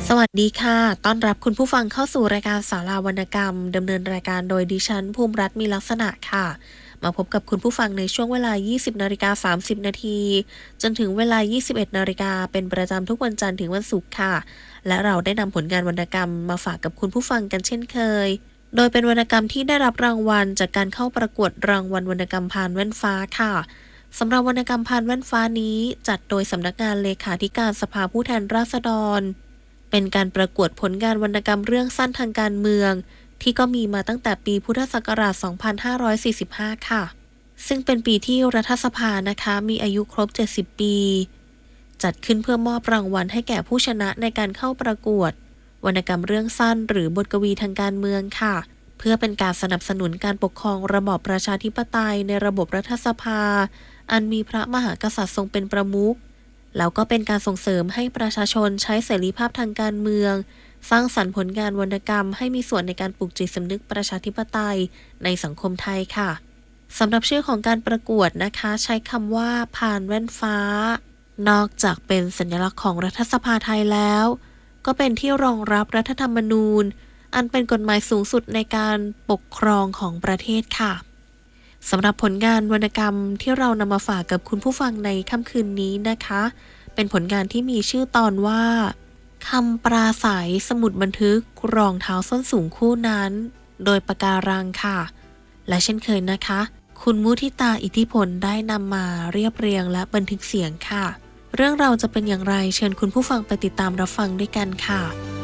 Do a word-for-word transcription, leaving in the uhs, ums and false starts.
สวัสดีค่ะต้อนรับคุณผู้ฟังเข้าสู่รายการศาลาวรรณกรรมดำเนินรายการโดยดิฉันภูมิรัตน์มีลักษณะค่ะมาพบกับคุณผู้ฟังในช่วงเวลา ยี่สิบนาฬิกาสามสิบนาทีจนถึงเวลา ยี่สิบเอ็ดนาฬิกาเป็นประจำทุกวันจันทร์ถึงวันศุกร์ค่ะและเราได้นำผลงานวรรณกรรมมาฝากกับคุณผู้ฟังกันเช่นเคยโดยเป็นวรรณกรรมที่ได้รับรางวัลจากการเข้าประกวดรางวัลวรรณกรรมพานแว่นฟ้าค่ะสำหรับวรรณกรรมพานแว่นฟ้านี้จัดโดยสำนักงานเลขาธิการสภาผู้แทนราษฎรเป็นการประกวดผลงานวรรณกรรมเรื่องสั้นทางการเมืองที่ก็มีมาตั้งแต่ปีพุทธศักราช สองพันห้าร้อยสี่สิบห้า ค่ะซึ่งเป็นปีที่รัฐสภานะคะมีอายุครบ เจ็ดสิบ ปีจัดขึ้นเพื่อมอบรางวัลให้แก่ผู้ชนะในการเข้าประกวดวรรณกรรมเรื่องสั้นหรือบทกวีทางการเมืองค่ะเพื่อเป็นการสนับสนุนการปกครองระบอบประชาธิปไตยในระบบรัฐสภาอันมีพระมหากษัตริย์ทรงเป็นประมุขแล้วก็เป็นการส่งเสริมให้ประชาชนใช้เสรีภาพทางการเมืองสร้างสรรค์ผลงานวรรณกรรมให้มีส่วนในการปลุกจิตสำนึกประชาธิปไตยในสังคมไทยค่ะสำหรับชื่อของการประกวดนะคะใช้คำว่าพานแว่นฟ้านอกจากเป็นสัญลักษณ์ของรัฐสภาไทยแล้วก็เป็นที่รองรับรัฐธรรมนูญอันเป็นกฎหมายสูงสุดในการปกครองของประเทศค่ะสำหรับผลงานวรรณกรรมที่เรานำมาฝากกับคุณผู้ฟังในค่ำคืนนี้นะคะเป็นผลงานที่มีชื่อตอนว่าคำปราศัยสมุดบันทึกรองเท้าส้นสูงคู่นั้นโดยปะการังค่ะและเช่นเคยนะคะคุณมุทิตาอิทธิพลได้นำมาเรียบเรียงและบันทึกเสียงค่ะเรื่องราวจะเป็นอย่างไรเชิญคุณผู้ฟังไปติดตามรับฟังด้วยกันค่ะ